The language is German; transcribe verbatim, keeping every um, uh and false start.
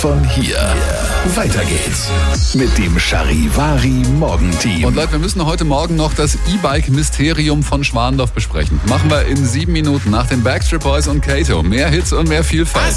von hier. Weiter geht's mit dem Charivari Morgenteam. Und Leute, wir müssen heute Morgen noch das E-Bike-Mysterium von Schwandorf besprechen. Machen wir in sieben Minuten nach den Backstreet Boys und Kato. Mehr Hits und mehr Vielfalt.